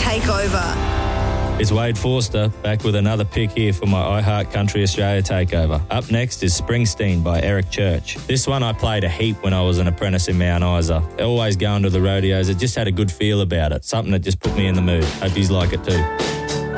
Takeover. It's Wade Forster, back with another pick here for my iHeart Country Australia takeover. Up next is Springsteen by Eric Church. This one I played a heap when I was an apprentice in Mount Isa. Always going to the rodeos, it just had a good feel about it, something that just put me in the mood. Hope you like it too.